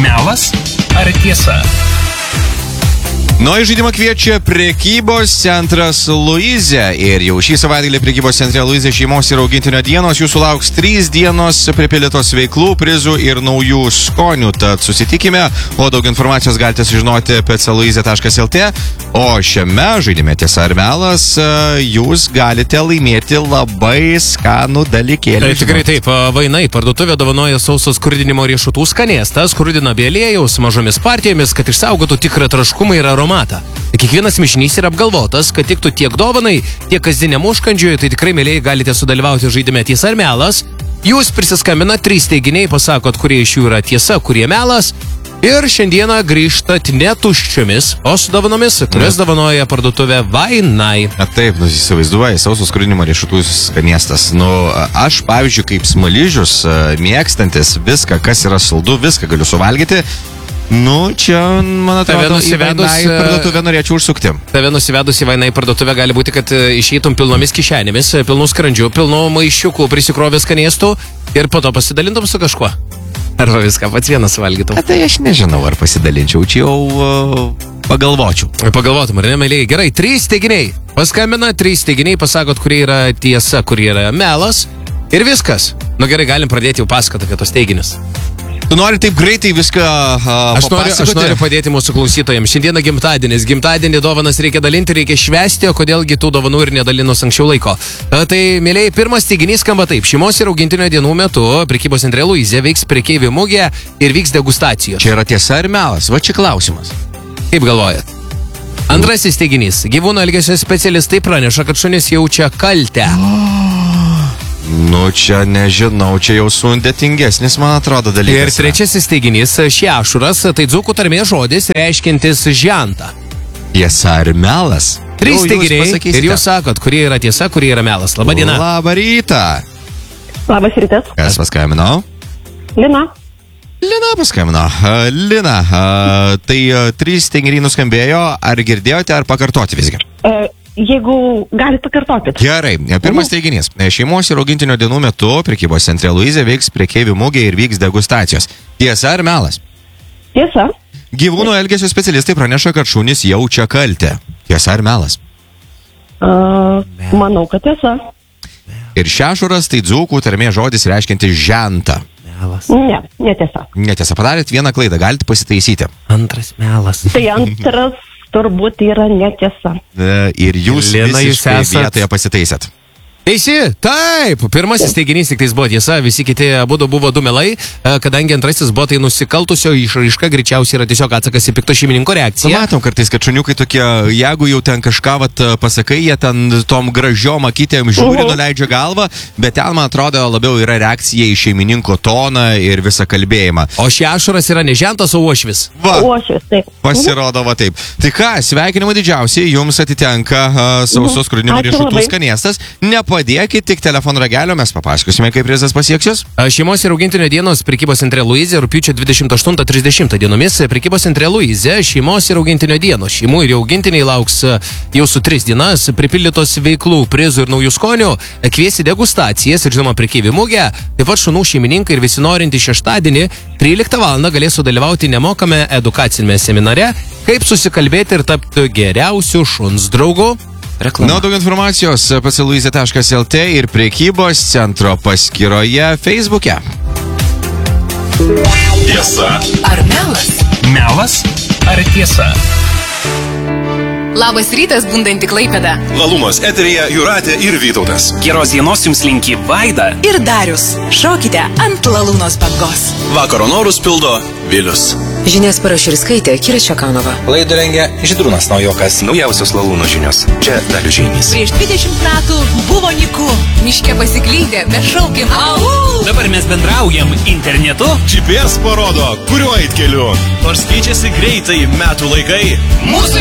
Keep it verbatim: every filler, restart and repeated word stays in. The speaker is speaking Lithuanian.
Melas ar tiesa? Naują žaidimą kviečia prekybos centras Luizė ir jau šį savaitgalį prekybos centre Luizė šeimos ir augintinio dienos jūsų lauks trys dienos pripildytos veiklų, prizų ir naujų skonių. Tad susitikime, o daug informacijos galite sužinoti p c luizė taškas l t. O šiame žaidime tiesa ar melas jūs galite laimėti labai skanų dalykėlį. Tai tikrai taip, vainai parduotuvė dovanoja sausos skrudinimo riešutų skanėstą, skrudina be aliejaus mažomis partijomis, kad išsaugotų tikrą traškumą ir aromatą. Kiekvienas mišinys yra apgalvotas, kad tiktų tiek dovanai, tiek kasdieniam užkandžiui, tai tikrai mėlyje galite sudalyvauti žaidime tiesa ar melas. Jūs prisiskambina trys teiginiai, pasakot, kurie iš jų yra tiesa, kurie melas. Ir šiandieną grįžtat ne tuščiomis, o su dovanomis, kurias dovanoja parduotuvė Vainai. Na taip, nu, įsivaizduoji, sausos skrudinimo riešutų skanėstas. Nu, aš, pavyzdžiui, kaip smaližius, mėgstantis viską, kas yra saldu, viską galiu suvalgyti. Nu, čia, man atrodo, į Vainai parduotuvę norėčiau užsukti. Tave nusivedus į Vainai parduotuvę gali būti, kad išeitum pilnomis kišenėmis, pilnų skrandžių, pilnų maišiukų prisikrovęs skanėstų ir po to pasidalintum su kažkuo. Arba viską pats vienas suvalgytum. Tai aš nežinau, ar pasidalinčiau, čia jau uh, pagalvočiau. Pagalvotum, ar ne, mėlyje? Gerai, trys teiginiai. Paskambina, trys teiginiai, pasakot, kurie yra tiesa, kurie yra melas. Ir viskas. Nu gerai, galim pradėti jau pasakoti apie tos teiginius. Tu nori taip greitai viską uh, aš, noriu, aš noriu padėti mūsų klausytojams. Šiandieną gimtadienis. Gimtadienį dovanas reikia dalinti, reikia švęsti, o kodėlgi tų dovanų ir nedalinus anksčiau laiko. Tai, mėlyje, pirmas teiginys skamba taip. Šeimos ir augintinio dienų metu prekybos centre Luizė veiks prekeivių mugė ir vyks degustacijos. Čia yra tiesa ar melas? Va čia klausimas. Kaip galvojat? Antrasis teiginys. Gyvūnų elgesio specialistai praneša, kad šunis jaučia kaltę. Nu, čia nežinau, čia jau sudėtingesnis, man atrodo, dalykas. Ir trečiasis teiginys, šešuras, tai dzūkų tarmės žodis reiškintis žentą. Tiesa ar melas? Trys teiginiai ir jūs sakot, kurie yra tiesa, kurie yra melas. Labą dieną. Labą rytą. Labas rytas. Kas paskambino? Lina. Lina paskambino. Lina, tai trys teiginiai nuskambėjo, ar girdėjote, ar pakartoti visgi? E, jeigu galite pakartoti. Gerai, pirmas teiginys. Šeimos ir augintinio dienų metu prekybos centre Luizė veiks prekeivių mugė ir vyks degustacijos. Tiesa ar melas? Tiesa. Gyvūnų elgesio specialistai praneša, kad šunys jaučia kaltę. Tiesa ar melas? Uh, manau, kad tiesa. Ir šešuras tai dzūkų tarmės žodis reiškiantis žentą. Melas. Ne, netiesa. Netiesa, padarėt vieną klaidą, galite pasitaisyti. Antras melas. Tai antras turbūt yra netiesa. Ir jūs Lina, jūs visiškai esat- vietoje pasitaisėt. Teisi, taip, pirmasis teiginys tik tais buvo tiesa, visi kiti abudu buvo du melai, kadangi antrasis buvo tai nusikaltusio išraiška, greičiausiai yra tiesiog atsakas į pikto šeimininko reakciją. Matom kartais, kad šuniukai tokie, jeigu jau ten kažką vat, pasakai, jie ten tom gražiom akytėm žiūri, nuleidžia galvą, bet ten, man atrodo, labiau yra reakcija į šeimininko toną ir visą kalbėjimą. O šešuras yra ne žentas, o uošvis. Va, Uošvis, taip. pasirodo, va taip. Tai ką, sveikinimai didžiausiai, jums atitenka uh, sausos skrudinimo Ačiū riešutų labai. skanėstas. Nepadėkit tik telefono ragelio, mes papasakosime, kaip prizas pasieks jūs. Šeimos ir augintinio dienos prekybos centre Luizė rugpjūčio dvidešimt aštuntą trisdešimtą dienomis. Prekybos centre Luizė šeimos ir augintinio dienos. Šeimų ir augintiniai lauks jūsų tris dienas, pripildytos veiklų, prizų ir naujų skonių, kviesi degustacijas ir žinoma prekeivių mugę. Taip pat šunų šeimininkai ir visi norintys šeštadienį tryliktą valandą galės sudalyvauti nemokame edukacinėme seminare, kaip susikalbėti ir tapti geriausių šuns draugų. Na, daug informacijos p c luizė taškas l t ir prekybos centro paskyroje Facebook'e. Tiesa Ar melas? melas ar tiesa? Labas rytas, bundanti Klaipėda. Lalumos eteryje Jūratė ir Vytautas. Geros dienos jums linki Vaida. Ir Darius. Šokite ant Lalūnos bangos. Vakaro norus pildo Vilius. Žinias parašė ir skaitė Kira Čekanova. Laidą rengia Žydrūnas Naujokas. Naujausios Lalūno žinios. Čia Dalius Žeimys. Prieš dvidešimt metų buvo nyku. Miške pasiklydę, mes šaukim au. Dabar mes bendraujam internetu. G P S parodo, kuriuo eit keliu. Nors keičiasi greitai metų laikai. Mūsų